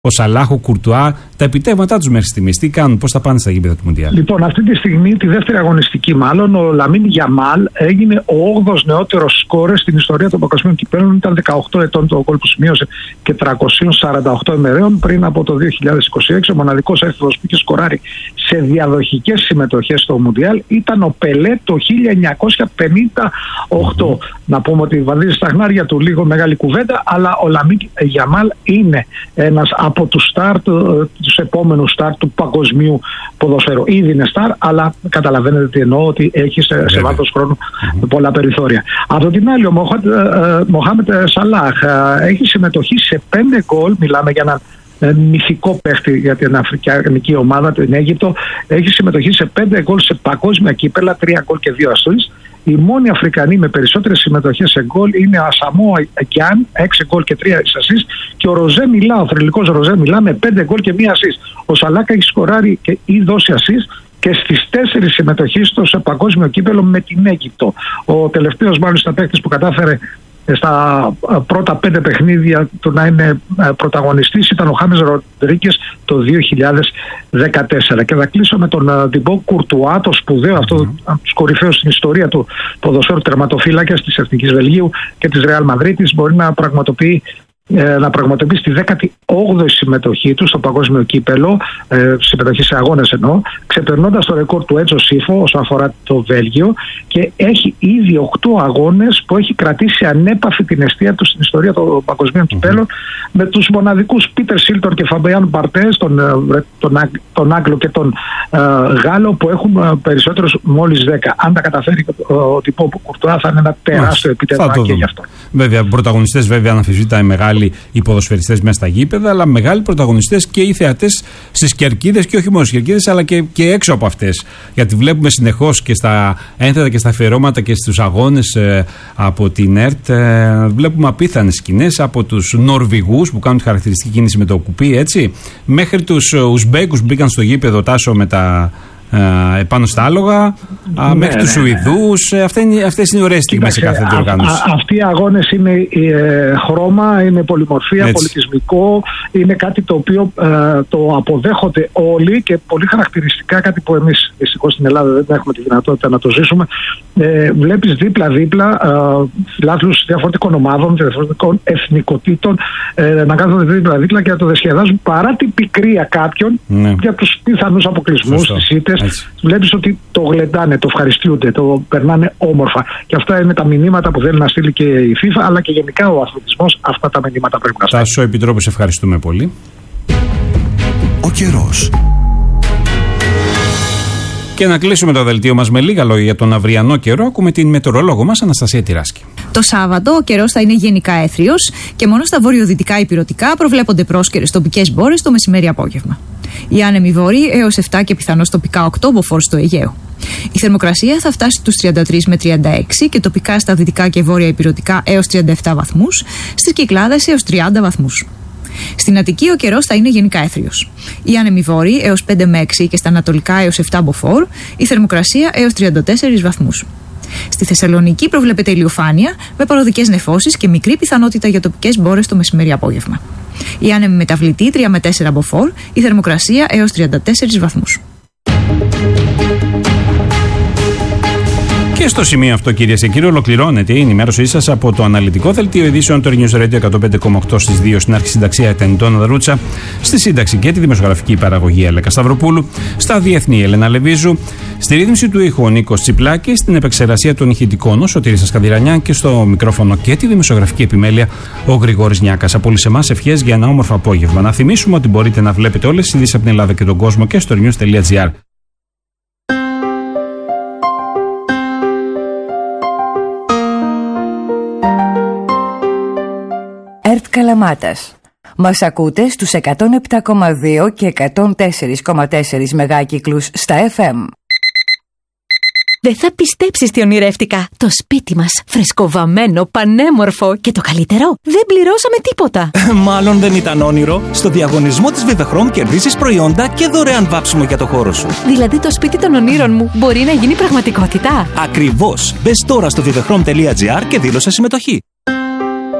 ο Σαλάχ, ο Κουρτουά, τα επιτεύγματά τους μέχρι στιγμής. Τι κάνουν, πώς θα πάνε στα γήπεδα του Μουντιάλ? Λοιπόν, αυτή τη στιγμή, τη δεύτερη αγωνιστική μάλλον, ο Λαμίν Γιαμάλ έγινε ο 8ος νεότερος σκόρερ στην ιστορία των παγκοσμίων κυπέλλων. Ήταν 18 ετών το γκολ που σημείωσε και 348 ημερών πριν από το 2026. Ο μοναδικός αριθμός που είχε σκοράρει σε διαδοχικές συμμετοχές στο Μουντιάλ ήταν ο Πελέ το 1958. Να πούμε ότι βαδίζει στα χνάρια του λίγο μεγάλη κουβέντα, αλλά ο Λαμίν Γιαμάλ είναι ένας από τους επόμενους στάρ του παγκοσμίου ποδοσφαίρου. Ήδη είναι στάρ, αλλά καταλαβαίνετε τι εννοώ, ότι έχει σε βάθος χρόνου πολλά περιθώρια. Από την άλλη, ο Μοχάμετ Σαλάχ έχει συμμετοχή σε 5 γκολ. Μιλάμε για έναν μυθικό παίχτη για την αφρικανική ομάδα, την Αίγυπτο. Έχει συμμετοχή σε 5 γκολ σε παγκόσμια κύπελα, 3 γκολ και 2 ασίστ. Οι μόνοι Αφρικανοί με περισσότερες συμμετοχές σε γκολ είναι ο Ασαμό Ακιάν, 6 γκολ και 3 ασίστ, και ο Ροζέ Μιλά, ο θρυλικός Ροζέ Μιλά, με 5 γκολ και 1 ασίστ. Ο Σαλάκα έχει σκοράρει ή δώσει ασίστ και στις 4 συμμετοχές του σε παγκόσμιο κύπελο με την Αίγυπτο. Ο τελευταίος μάλιστα παίκτης που κατάφερε στα πρώτα 5 παιχνίδια του να είναι πρωταγωνιστής ήταν ο Χάμες Ροντρίγκες το 2014. Και θα κλείσω με τον Τιμπό Κουρτουά, το σπουδαίο αυτό, τους κορυφαίους στην ιστορία του ποδοσφαίρου τερματοφύλακας της Εθνικής Βελγίου και της Ρεάλ Μαδρίτης. Μπορεί να πραγματοποιεί στη 18η συμμετοχή του στο παγκόσμιο κύπελο, συμμετοχή σε αγώνες εννοώ, ξεπερνώντας το ρεκόρ του Έτσο Σίφο όσον αφορά το Βέλγιο, και έχει ήδη 8 αγώνες που έχει κρατήσει ανέπαφη την εστία του στην ιστορία των παγκοσμίων κυπέλων, με τους μοναδικούς Πίτερ Σίλτον και Φαμπιάν Μπαρτές, τον Άγγλο και τον Γάλλο, που έχουν περισσότερους μόλις 10. Αν τα καταφέρει ο Τιμπό Κουρτουά, θα είναι ένα τεράστιο επιτεύγμα και γι' αυτό. Βέβαια, πρωταγωνιστές, βέβαια, αναμφισβήτητα οι μεγάλοι οι ποδοσφαιριστές μέσα στα γήπεδα, αλλά μεγάλοι πρωταγωνιστές και οι θεατές στις κερκίδες, και όχι μόνο στις κερκίδες, αλλά και έξω από αυτές. Γιατί βλέπουμε συνεχώς και στα ένθετα και στα αφιερώματα και στους αγώνες από την ΕΡΤ, βλέπουμε απίθανες σκηνές από τους Νορβηγούς που κάνουν τη χαρακτηριστική κίνηση με το κουπί, έτσι, μέχρι τους Ουσμπέκους που μπήκαν στο γήπεδο, Τάσο, με τα επάνω στα άλογα, μέχρι τους Σουηδούς. Αυτές είναι ωραίες στιγμές σε κάθε διοργάνωση. Αυτοί οι αγώνες είναι χρώμα, είναι πολυμορφία, έτσι, πολιτισμικό. Είναι κάτι το οποίο το αποδέχονται όλοι, και πολύ χαρακτηριστικά, κάτι που εμείς δυστυχώς στην Ελλάδα δεν έχουμε τη δυνατότητα να το ζήσουμε. Βλέπεις δίπλα-δίπλα φιλάθλους διαφορετικών ομάδων, διαφορετικών εθνικοτήτων να κάθονται δίπλα-δίπλα και να το διασκεδάζουν, παρά την πικρία κάποιων για τους πιθανούς αποκλεισμούς, τις ήττες. Βλέπεις ότι το γλεντάνε, το ευχαριστούνται, το περνάνε όμορφα. Και αυτά είναι τα μηνύματα που θέλει να στείλει και η FIFA, αλλά και γενικά ο αθλητισμός. Αυτά τα μηνύματα πρέπει να στείλει. Τάσο Επιτρόπου, ευχαριστούμε πολύ. Ο καιρός. Και να κλείσουμε το δελτίο μας με λίγα λόγια για τον αυριανό καιρό. Ακούμε την μετεωρολόγο μας, Αναστασία Τυράσκη. Το Σάββατο ο καιρός θα είναι γενικά έθριος και μόνο στα βορειοδυτικά υπηρετικά προβλέπονται πρόσκαιρες τοπικές μπόρες το μεσημέρι-απόγευμα. Οι άνεμοι βόρειοι έως 7 και πιθανώς τοπικά 8 μποφόρ στο Αιγαίο. Η θερμοκρασία θα φτάσει στους 33 με 36 και τοπικά στα δυτικά και βόρεια υπηρετικά έως 37 βαθμούς, στις Κυκλάδες έως 30 βαθμούς. Στην Αττική ο καιρός θα είναι γενικά έθριος. Οι άνεμοι βόρειοι έως 5 με 6 και στα ανατολικά έως 7 μποφόρ, η θερμοκρασία έως 34 βαθμούς. Στη Θεσσαλονίκη προβλέπεται ηλιοφάνεια με παροδικές νεφώσεις και μικρή πιθανότητα για τοπικές μπόρες το μεσημέρι-απόγευμα. Οι άνεμοι μεταβλητοί 3 με 4 μποφόρ, η θερμοκρασία έως 34 βαθμούς. Και στο σημείο αυτό, κυρίες και κύριοι, ολοκληρώνεται η ενημέρωσή σας από το αναλυτικό δελτίο ειδήσεων του News Radio 105,8 στις 2 στην αρχισυνταξία Ετενιτώνα Ρούτσα, στη σύνταξη και τη δημοσιογραφική παραγωγή Έλεκα Σταυροπούλου, στα διεθνή Έλενα Λεβίζου, στη ρύθμιση του ήχου ο Νίκος Τσιπλάκης, στην επεξεργασία των ηχητικών ο Σωτήρης Ασκαδηρανιάν και στο μικρόφωνο και τη δημοσιογραφική επιμέλεια ο Γρηγόρης Νιάκας. Από όλους εμάς ευχές για ένα όμορφο απόγευμα. Να θυμίσουμε ότι μπορείτε να βλέπετε όλες τις ειδήσεις από την Ελλάδα και τον κόσμο και στο news.gr. ΕΡΤ Καλαμάτας. Μας ακούτε στους 107,2 και 104,4 μεγάκυκλους στα FM. Δεν θα πιστέψεις τι ονειρεύτηκα. Το σπίτι μας, φρεσκοβαμμένο, πανέμορφο και το καλύτερο, δεν πληρώσαμε τίποτα. Μάλλον δεν ήταν όνειρο. Στο διαγωνισμό της Vivechrome κερδίσεις προϊόντα και δωρεάν βάψιμο για το χώρο σου. Δηλαδή το σπίτι των ονείρων μου μπορεί να γίνει πραγματικότητα. Ακριβώς. Μπες τώρα στο vivechrome.gr και δήλωσε συμμετοχή.